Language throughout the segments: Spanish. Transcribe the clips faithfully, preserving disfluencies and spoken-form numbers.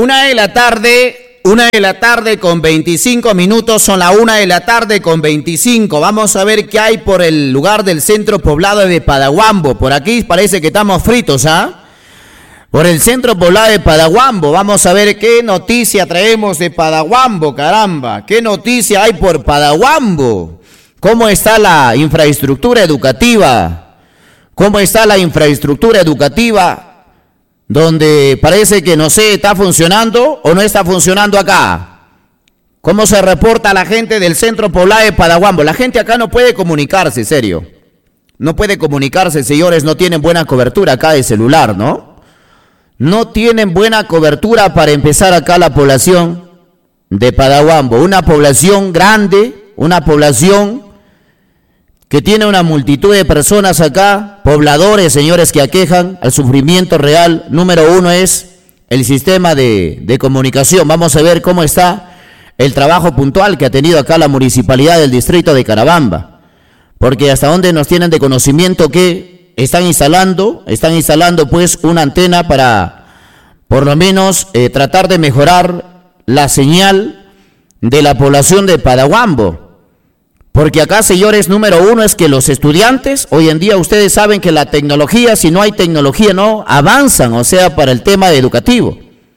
Una de la tarde, una de la tarde con veinticinco minutos, son la una de la tarde con veinticinco. Vamos a ver qué hay por el lugar del centro poblado de Padahuambo. Por aquí parece que estamos fritos, ¿ah? Por el centro poblado de Padahuambo. Vamos a ver qué noticia traemos de Padahuambo, caramba. ¿Qué noticia hay por Padahuambo? ¿Cómo está la infraestructura educativa? ¿Cómo está la infraestructura educativa? Donde parece que no sé, está funcionando o no está funcionando acá. ¿Cómo se reporta la gente del centro poblado de Padahuambo? La gente acá no puede comunicarse, serio. No puede comunicarse, señores, no tienen buena cobertura acá de celular, ¿no? No tienen buena cobertura para empezar acá la población de Padahuambo. Una población grande, una población que tiene una multitud de personas acá, pobladores, señores, que aquejan al sufrimiento real. Número uno es el sistema de, de comunicación. Vamos a ver cómo está el trabajo puntual que ha tenido acá la municipalidad del distrito de Carabamba. Porque hasta donde nos tienen de conocimiento que están instalando, están instalando pues una antena para por lo menos eh, tratar de mejorar la señal de la población de Padahuambo. Porque acá, señores, número uno es que los estudiantes, hoy en día ustedes saben que la tecnología, si no hay tecnología, no avanzan, o sea, para el tema educativo.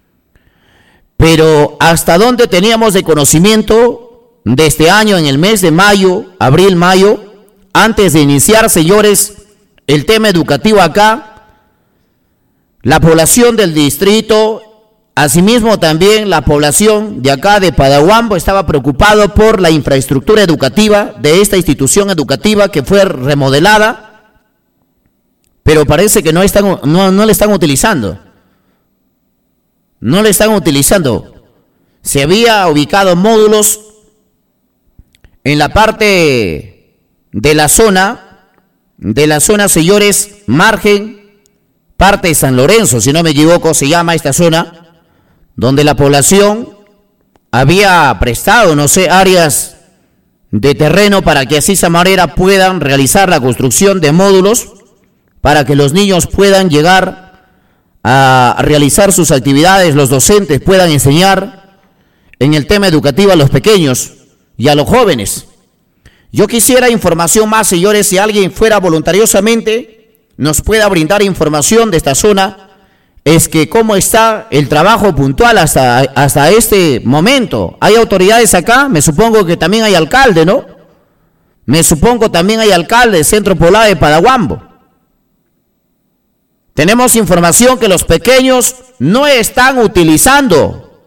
Pero hasta donde teníamos de conocimiento de este año, en el mes de mayo, abril, mayo, antes de iniciar, señores, el tema educativo acá, la población del distrito, asimismo también la población de acá de Padahuambo estaba preocupado por la infraestructura educativa de esta institución educativa que fue remodelada, pero parece que no están, no, no le están utilizando. No le están utilizando. Se había ubicado módulos en la parte de la zona, de la zona, señores, margen, parte de San Lorenzo, si no me equivoco, se llama esta zona, donde la población había prestado, no sé, áreas de terreno para que así de esa manera puedan realizar la construcción de módulos para que los niños puedan llegar a realizar sus actividades, los docentes puedan enseñar en el tema educativo a los pequeños y a los jóvenes. Yo quisiera información más, señores, si alguien fuera voluntariosamente, nos pueda brindar información de esta zona. Es que cómo está el trabajo puntual hasta, hasta este momento. ¿Hay autoridades acá? Me supongo que también hay alcalde, ¿no? Me supongo también hay alcalde del centro poblado de Padahuambo. Tenemos información que los pequeños no están utilizando.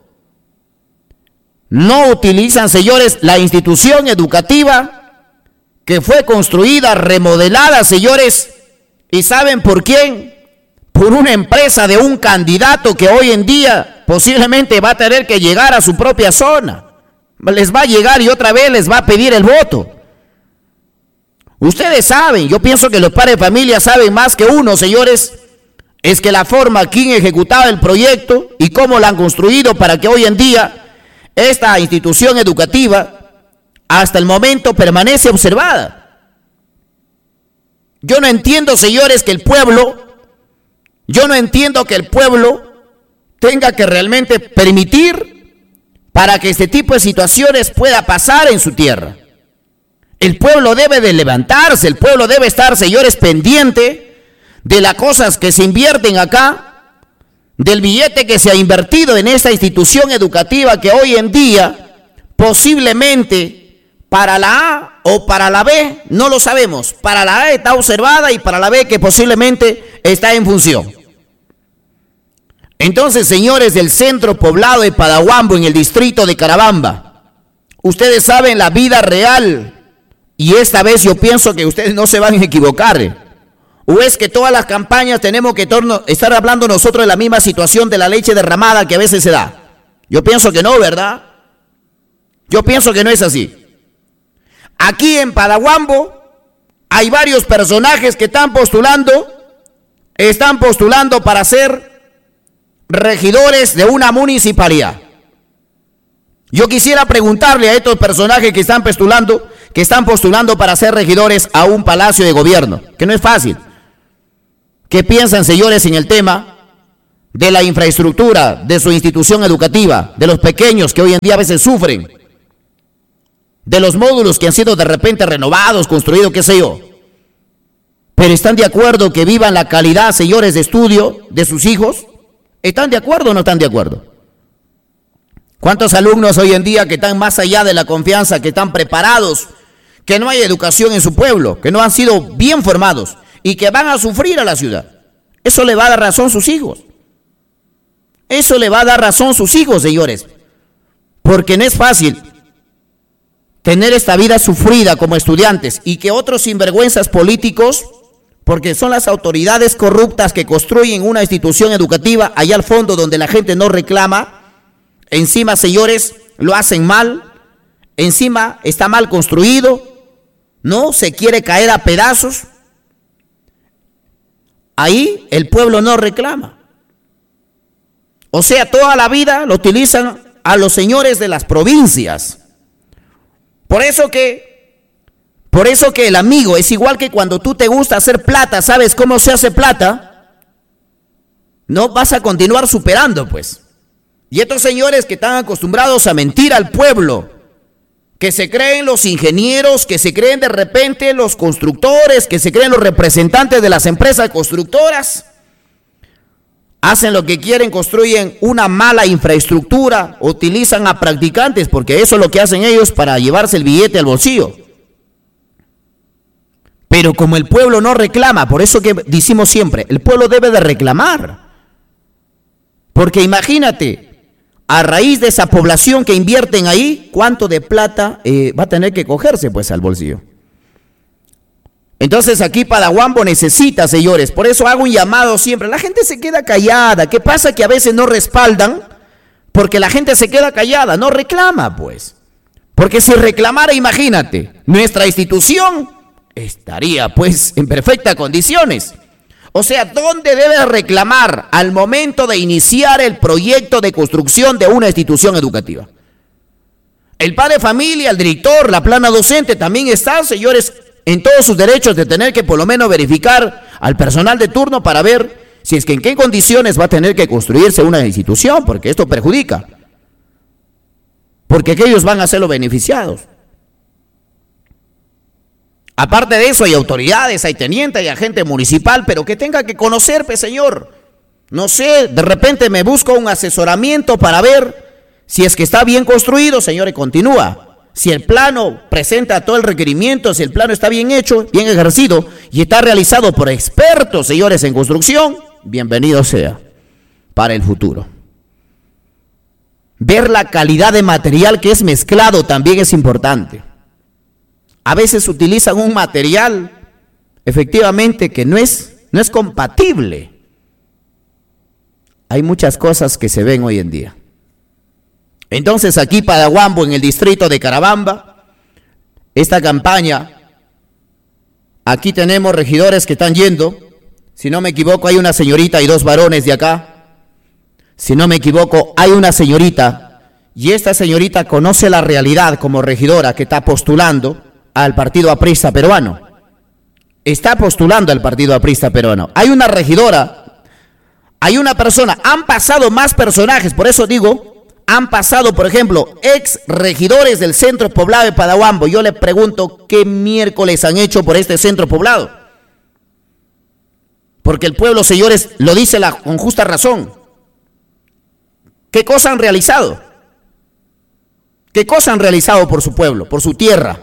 No utilizan, señores, la institución educativa que fue construida, remodelada, señores. ¿Y saben por quién? Por una empresa de un candidato que hoy en día posiblemente va a tener que llegar a su propia zona. Les va a llegar y otra vez les va a pedir el voto. Ustedes saben, yo pienso que los padres de familia saben más que uno, señores, es que la forma, quién ejecutaba el proyecto y cómo lo han construido para que hoy en día esta institución educativa hasta el momento permanece observada. Yo no entiendo, señores, que el pueblo... Yo no entiendo que el pueblo tenga que realmente permitir para que este tipo de situaciones pueda pasar en su tierra. El pueblo debe de levantarse, el pueblo debe estar, señores, pendiente de las cosas que se invierten acá, del billete que se ha invertido en esta institución educativa que hoy en día posiblemente para la A o para la B, no lo sabemos. Para la A está observada y para la B que posiblemente está en función. Entonces, señores del centro poblado de Padahuambo, en el distrito de Carabamba, ustedes saben la vida real, y esta vez yo pienso que ustedes no se van a equivocar. ¿O es que todas las campañas tenemos que torno, estar hablando nosotros de la misma situación de la leche derramada que a veces se da? Yo pienso que no, ¿verdad? Yo pienso que no es así. Aquí en Padahuambo hay varios personajes que están postulando, están postulando para ser regidores de una municipalidad. Yo quisiera preguntarle a estos personajes que están postulando, que están postulando para ser regidores a un palacio de gobierno, que no es fácil. ¿Qué piensan, señores, en el tema de la infraestructura de su institución educativa, de los pequeños que hoy en día a veces sufren, de los módulos que han sido de repente renovados, construidos, qué sé yo. Pero ¿están de acuerdo que vivan la calidad, señores, de estudio de sus hijos? ¿Están de acuerdo o no están de acuerdo? ¿Cuántos alumnos hoy en día que están más allá de la confianza, que están preparados, que no hay educación en su pueblo, que no han sido bien formados y que van a sufrir a la ciudad? Eso le va a dar razón a sus hijos. Eso le va a dar razón a sus hijos, señores. Porque no es fácil tener esta vida sufrida como estudiantes y que otros sinvergüenzas políticos, porque son las autoridades corruptas que construyen una institución educativa allá al fondo donde la gente no reclama, encima, señores, lo hacen mal, encima está mal construido, no se quiere caer a pedazos. Ahí el pueblo no reclama. O sea, toda la vida lo utilizan a los señores de las provincias. Por eso que, por eso que el amigo es igual que cuando tú te gusta hacer plata, ¿sabes cómo se hace plata? No vas a continuar superando, pues. Y estos señores que están acostumbrados a mentir al pueblo, que se creen los ingenieros, que se creen de repente los constructores, que se creen los representantes de las empresas constructoras, hacen lo que quieren, construyen una mala infraestructura, utilizan a practicantes, porque eso es lo que hacen ellos para llevarse el billete al bolsillo. Pero como el pueblo no reclama, por eso que decimos siempre, el pueblo debe de reclamar. Porque imagínate, a raíz de esa población que invierten ahí, ¿cuánto de plata eh, va a tener que cogerse pues al bolsillo? Entonces aquí Padahuambo necesita, señores, por eso hago un llamado siempre. La gente se queda callada. ¿Qué pasa? Que a veces no respaldan porque la gente se queda callada, no reclama pues. Porque si reclamara, imagínate, nuestra institución estaría pues en perfectas condiciones. O sea, ¿dónde debe reclamar al momento de iniciar el proyecto de construcción de una institución educativa? El padre de familia, el director, la plana docente también están, señores, en todos sus derechos de tener que por lo menos verificar al personal de turno para ver si es que en qué condiciones va a tener que construirse una institución, porque esto perjudica. Porque aquellos van a ser los beneficiados. Aparte de eso, hay autoridades, hay teniente, hay agente municipal, pero que tenga que conocer, pues, señor. No sé, de repente me busco un asesoramiento para ver si es que está bien construido, señor, y continúa. Si el plano presenta todo el requerimiento, si el plano está bien hecho, bien ejercido y está realizado por expertos, señores, en construcción, bienvenido sea para el futuro. Ver la calidad de material que es mezclado también es importante. A veces utilizan un material, efectivamente, que no es, no es compatible. Hay muchas cosas que se ven hoy en día. Entonces aquí Padahuambo, en el distrito de Carabamba, esta campaña, aquí tenemos regidores que están yendo, si no me equivoco hay una señorita y dos varones de acá, si no me equivoco hay una señorita, y esta señorita conoce la realidad como regidora que está postulando al Partido Aprista Peruano, está postulando al Partido Aprista Peruano, hay una regidora, hay una persona, han pasado más personajes, por eso digo, han pasado, por ejemplo, ex regidores del centro poblado de Padahuambo. Yo le pregunto, ¿qué miércoles han hecho por este centro poblado? Porque el pueblo, señores, lo dice la, con justa razón. ¿Qué cosa han realizado? ¿Qué cosa han realizado por su pueblo, por su tierra?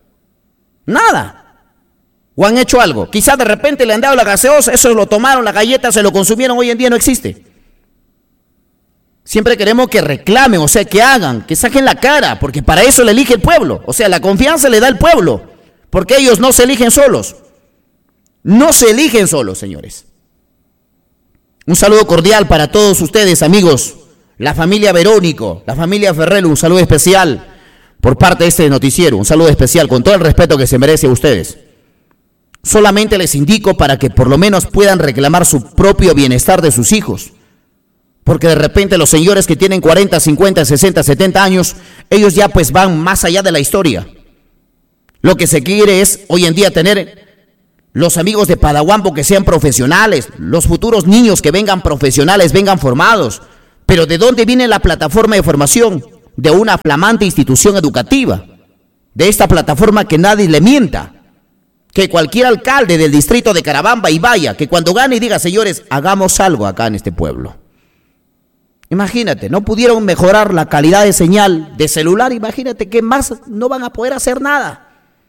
Nada. ¿O han hecho algo? Quizás de repente le han dado la gaseosa, eso lo tomaron, la galleta, se lo consumieron, hoy en día no existe. Siempre queremos que reclamen, o sea, que hagan, que saquen la cara, porque para eso le elige el pueblo. O sea, la confianza le da el pueblo, porque ellos no se eligen solos. No se eligen solos, señores. Un saludo cordial para todos ustedes, amigos. La familia Verónico, la familia Ferrero, un saludo especial por parte de este noticiero. Un saludo especial, con todo el respeto que se merece a ustedes. Solamente les indico para que por lo menos puedan reclamar su propio bienestar de sus hijos. Porque de repente los señores que tienen cuarenta, cincuenta, sesenta, setenta años, ellos ya pues van más allá de la historia. Lo que se quiere es hoy en día tener los amigos de Padahuambo que sean profesionales, los futuros niños que vengan profesionales, vengan formados. Pero ¿de dónde viene la plataforma de formación? De una flamante institución educativa, de esta plataforma que nadie le mienta, que cualquier alcalde del distrito de Carabamba y vaya, que cuando gane y diga, señores, hagamos algo acá en este pueblo. Imagínate, no pudieron mejorar la calidad de señal de celular, imagínate que más no van a poder hacer nada.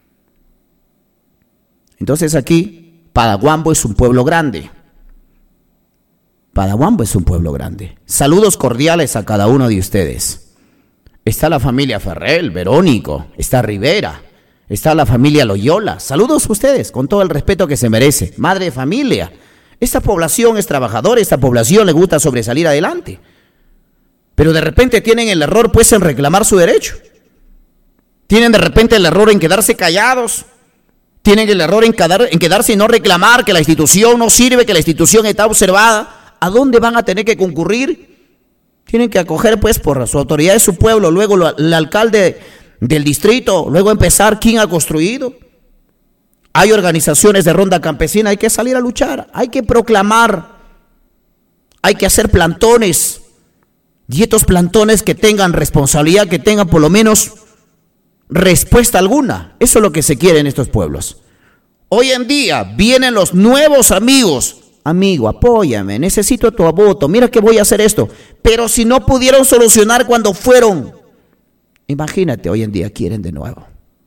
Entonces aquí, Padahuambo es un pueblo grande. Padahuambo es un pueblo grande. Saludos cordiales a cada uno de ustedes. Está la familia Ferrell, Verónico, está Rivera, está la familia Loyola. Saludos a ustedes, con todo el respeto que se merece. Madre de familia. Esta población es trabajadora, esta población le gusta sobresalir adelante. Pero de repente tienen el error pues en reclamar su derecho. Tienen de repente el error en quedarse callados. Tienen el error en, quedar, en quedarse y no reclamar que la institución no sirve, que la institución está observada. ¿A dónde van a tener que concurrir? Tienen que acoger pues por su autoridad de su pueblo, luego lo, el alcalde del distrito, luego empezar quién ha construido. Hay organizaciones de ronda campesina, hay que salir a luchar, hay que proclamar, hay que hacer plantones. Y estos plantones que tengan responsabilidad, que tengan por lo menos respuesta alguna. Eso es lo que se quiere en estos pueblos. Hoy en día vienen los nuevos amigos. Amigo, apóyame, necesito tu voto, mira que voy a hacer esto. Pero si no pudieron solucionar cuando fueron, imagínate, hoy en día quieren de nuevo.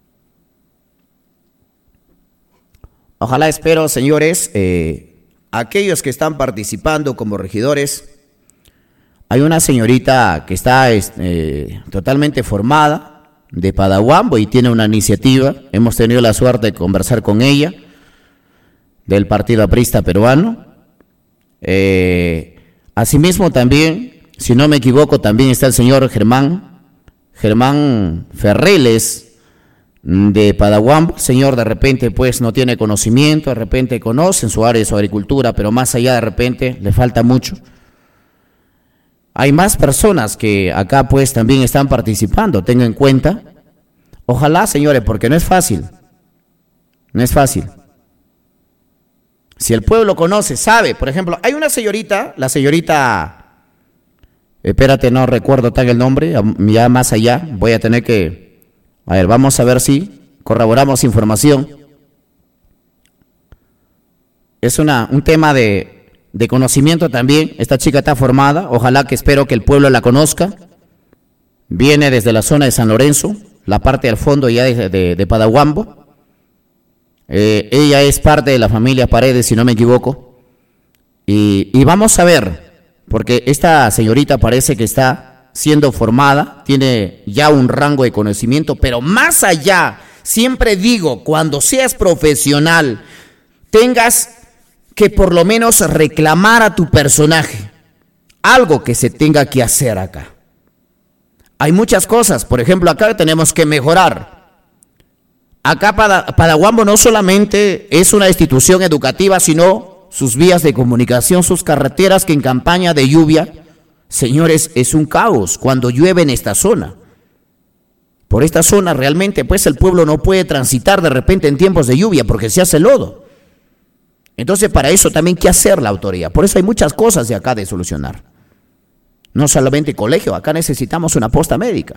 Ojalá, espero, señores, eh, aquellos que están participando como regidores. Hay una señorita que está eh, totalmente formada de Padahuambo y tiene una iniciativa. Hemos tenido la suerte de conversar con ella, del Partido Aprista Peruano. Eh, asimismo también, si no me equivoco, también está el señor Germán, Germán Ferreles de Padahuambo. El señor de repente pues no tiene conocimiento, de repente conoce en su área de su agricultura, pero más allá de repente le falta mucho. Hay más personas que acá pues también están participando, tengan en cuenta. Ojalá, señores, porque no es fácil, no es fácil. Si el pueblo conoce, sabe, por ejemplo, hay una señorita, la señorita, espérate, no recuerdo tan el nombre, ya más allá, voy a tener que, a ver, vamos a ver si corroboramos información. Es una, un tema de... de conocimiento también. Esta chica está formada, ojalá, que espero que el pueblo la conozca. Viene desde la zona de San Lorenzo, la parte del fondo ya de, de, de Padahuambo. Eh, ella es parte de la familia Paredes, si no me equivoco. Y, y vamos a ver, porque esta señorita parece que está siendo formada, tiene ya un rango de conocimiento, pero más allá, siempre digo, cuando seas profesional, tengas que por lo menos reclamar a tu personaje, algo que se tenga que hacer acá. Hay muchas cosas, por ejemplo, acá tenemos que mejorar. Acá Padahuambo no solamente es una institución educativa, sino sus vías de comunicación, sus carreteras, que en campaña de lluvia, señores, es un caos cuando llueve en esta zona. Por esta zona realmente pues el pueblo no puede transitar de repente en tiempos de lluvia porque se hace lodo. Entonces, para eso también, ¿qué hacer la autoridad? Por eso hay muchas cosas de acá de solucionar. No solamente colegio, acá necesitamos una posta médica.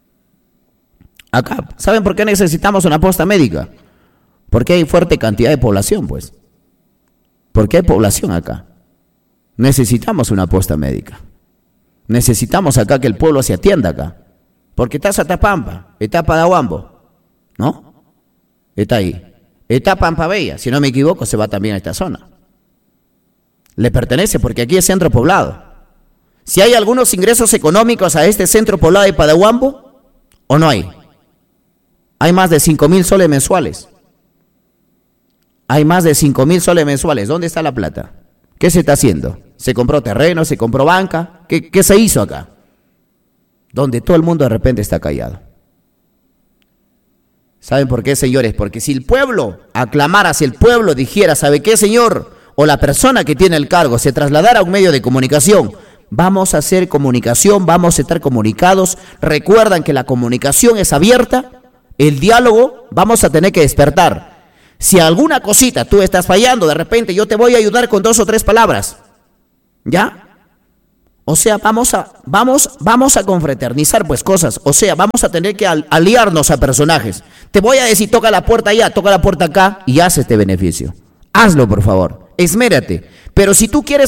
Acá, ¿saben por qué necesitamos una posta médica? Porque hay fuerte cantidad de población, pues. Porque hay población acá. Necesitamos una posta médica. Necesitamos acá que el pueblo se atienda acá. Porque está Satapampa, está Padahuambo, ¿no? Está ahí. Está Pampabella, si no me equivoco, se va también a esta zona. Le pertenece porque aquí es centro poblado. Si hay algunos ingresos económicos a este centro poblado de Padahuambo, ¿o no hay? Hay más de cinco mil soles mensuales. Hay más de cinco mil soles mensuales. ¿Dónde está la plata? ¿Qué se está haciendo? ¿Se compró terreno? ¿Se compró banca? ¿Qué, qué se hizo acá? Donde todo el mundo de repente está callado. ¿Saben por qué, señores? Porque si el pueblo aclamara, si el pueblo dijera, ¿sabe qué, señor? O la persona que tiene el cargo se trasladara a un medio de comunicación, vamos a hacer comunicación, vamos a estar comunicados. Recuerdan que la comunicación es abierta, el diálogo, vamos a tener que despertar. Si alguna cosita tú estás fallando, de repente yo te voy a ayudar con dos o tres palabras. ¿Ya? O sea, vamos a, vamos, vamos a confraternizar pues cosas. O sea, vamos a tener que al, aliarnos a personajes. Te voy a decir, toca la puerta allá, toca la puerta acá y haz este beneficio. Hazlo, por favor. Esmérate. Pero si tú quieres